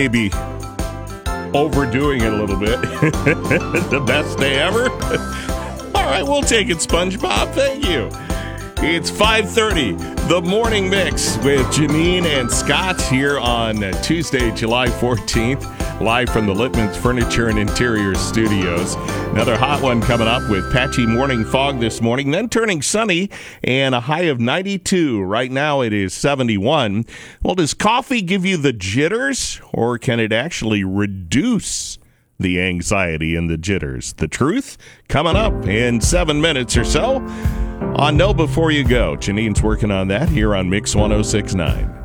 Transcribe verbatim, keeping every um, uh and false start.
maybe overdoing it a little bit. The best day ever? All right, we'll take it, SpongeBob. Thank you. It's five thirty, The Morning Mix with Janine and Scott here on Tuesday, July fourteenth, live from the Littman's Furniture and Interior Studios. Another hot one coming up with patchy morning fog this morning, then turning sunny and a high of ninety-two. Right now it is seventy-one. Well, does coffee give you the jitters, or can it actually reduce the anxiety and the jitters? The truth coming up in seven minutes or so on Know Before You Go. Janine's working on that here on Mix one oh six point nine.